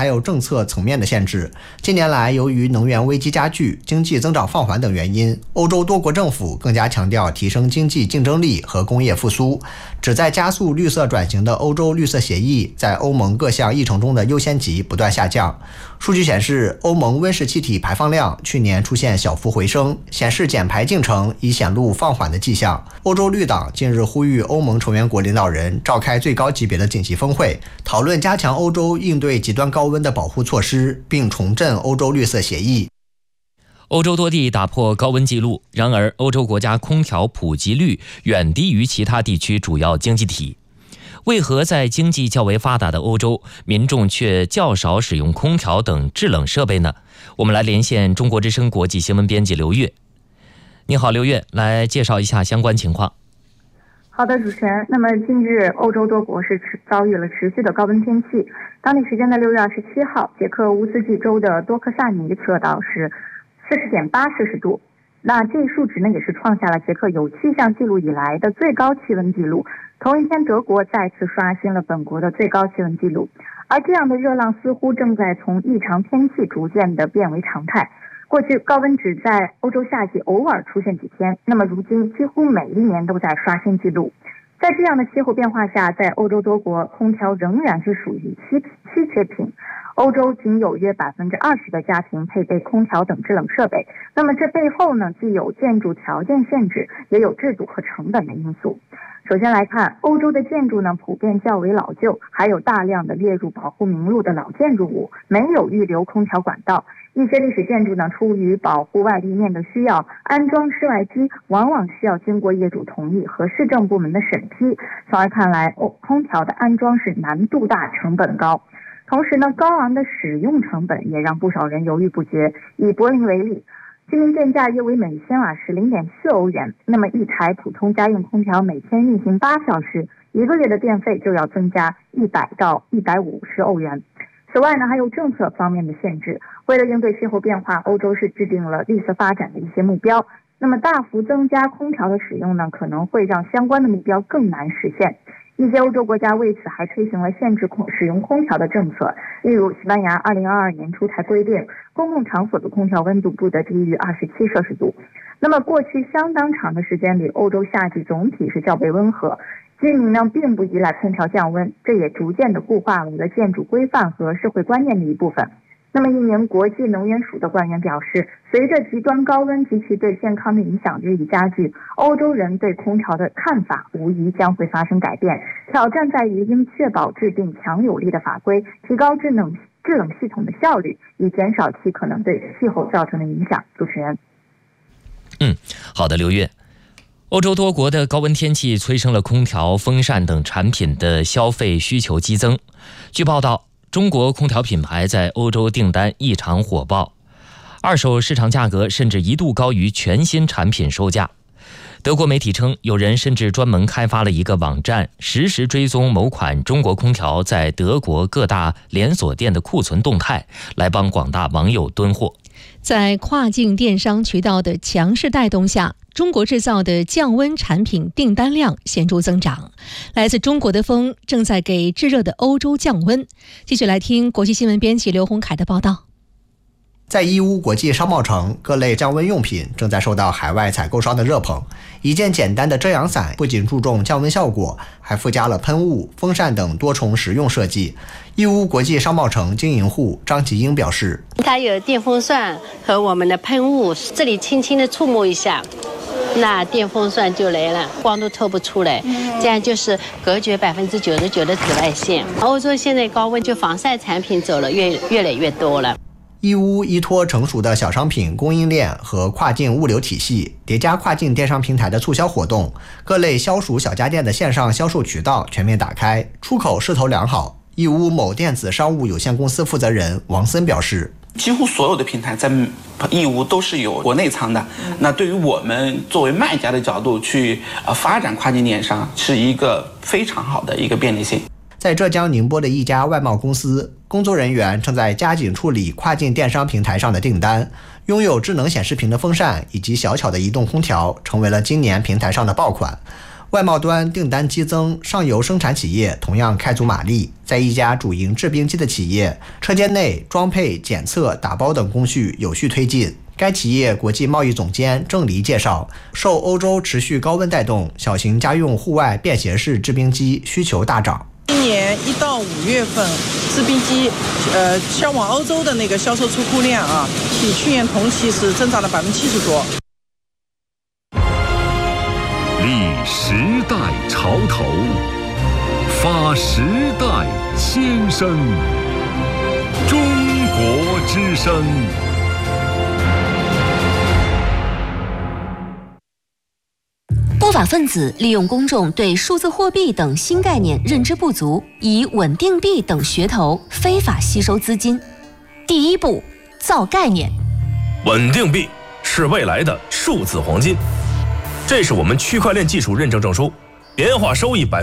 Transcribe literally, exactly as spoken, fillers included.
还有政策层面的限制。近年来，由于能源危机加剧、经济增长放缓等原因，欧洲多国政府更加强调提升经济竞争力和工业复苏。旨在加速绿色转型的欧洲绿色协议在欧盟各项议程中的优先级不断下降。数据显示，欧盟温室气体排放量去年出现小幅回升，显示减排进程已显露放缓的迹象。欧洲绿党近日呼吁欧盟成员国领导人召开最高级别的紧急峰会，讨论加强欧洲应对极端高温的保护措施，并重振欧洲绿色协议。 欧洲多地打破高温记录，然而欧洲国家空调普及率远低于其他地区主要经济体。为何在经济较为发达的欧洲，民众却较少使用空调等制冷设备呢？我们来连线中国之声国际新闻编辑刘月。你好，刘月，来介绍一下相关情况。 好的，主持人。那么近日，欧洲多国是遭遇了持续的高温天气。当地时间的六月二十七号，捷克乌斯季州的多克萨尼测到是四十点八摄氏度，那这一数值呢也是创下了捷克有气象记录以来的最高气温记录。同一天，德国再次刷新了本国的最高气温记录，而这样的热浪似乎正在从异常天气逐渐的变为常态。过去高温只在欧洲夏季偶尔出现几天，那么如今几乎每一年都在刷新记录。在这样的气候变化下，在欧洲多国，空调仍然是属于稀稀缺品。欧洲仅有约百分之二十的家庭配备空调等制冷设备。那么这背后呢，既有建筑条件限制，也有制度和成本的因素。首先来看，欧洲的建筑呢普遍较为老旧，还有大量的列入保护名录的老建筑物，没有预留空调管道。一些历史建筑呢，出于保护外立面的需要，安装室外机往往需要经过业主同意和市政部门的审批。从而看来，哦，空调的安装是难度大、成本高。同时呢，高昂的使用成本也让不少人犹豫不决。以柏林为例，居民电价约为每千瓦时 零点四欧元，那么一台普通家用空调每天运行八小时，一个月的电费就要增加一百到一百五十欧元。此外呢，还有政策方面的限制。为了应对气候变化，欧洲是制定了绿色发展的一些目标。那么大幅增加空调的使用呢，可能会让相关的目标更难实现。一些欧洲国家为此还推行了限制空使用空调的政策，例如西班牙二零二二年出台规定，公共场所的空调温度不得低于二十七摄氏度。那么过去相当长的时间里，欧洲夏季总体是较为温和，居民呢并不依赖空调降温，这也逐渐的固化为了建筑规范和社会观念的一部分。那么一名国际能源署的官员表示，随着极端高温及其对健康的影响日益加剧，欧洲人对空调的看法无疑将会发生改变。挑战在于应确保制定强有力的法规，提高制冷制冷系统的效率，以减少其可能对气候造成的影响。主持人。 嗯，好的，刘月。欧洲多国的高温天气催生了空调、风扇等产品的消费需求激增。据报道，中国空调品牌在欧洲订单异常火爆，二手市场价格甚至一度高于全新产品售价。德国媒体称，有人甚至专门开发了一个网站，实时追踪某款中国空调在德国各大连锁店的库存动态，来帮广大网友蹲货。 在跨境电商渠道的强势带动下，中国制造的降温产品订单量显著增长。来自中国的风正在给炙热的欧洲降温。继续来听国际新闻编辑刘洪凯的报道。 在义乌国际商贸城，各类降温用品正在受到海外采购商的热捧。一件简单的遮阳伞不仅注重降温效果，还附加了喷雾、风扇等多重实用设计。义乌国际商贸城经营户张吉英表示， 它有电风扇和我们的喷雾，这里轻轻的触摸一下，那电风扇就来了，光都透不出来，这样就是隔绝百分之九十九的紫外线。欧洲现在高温，就防晒产品走了越越来越多了。 义乌依托成熟的小商品供应链和跨境物流体系，叠加跨境电商平台的促销活动，各类消暑小家电的线上销售渠道全面打开，出口势头良好。义乌某电子商务有限公司负责人王森表示， 几乎所有的平台在义乌都是有国内仓的，那对于我们作为卖家的角度去呃发展跨境电商，是一个非常好的一个便利性。 在浙江宁波的一家外贸公司，工作人员正在加紧处理跨境电商平台上的订单。拥有智能显示屏的风扇以及小巧的移动空调成为了今年平台上的爆款。 外贸端订单激增，上游生产企业同样开足马力。在一家主营制冰机的企业，车间内装配、检测、打包等工序有序推进。该企业国际贸易总监郑黎介绍，受欧洲持续高温带动，小型家用户外便携式制冰机需求大涨。 今年一到五月份，制冰机呃销往欧洲的那个销售出库量啊，比去年同期是增长了百分之七十多。 立时代潮头，发时代先声，中国之声。 不法分子利用公众对数字货币等新概念认知不足，以稳定币等噱头非法吸收资金。第一步，造概念。 稳定币是未来的数字黄金，这是我们区块链技术认证证书，年化收益百。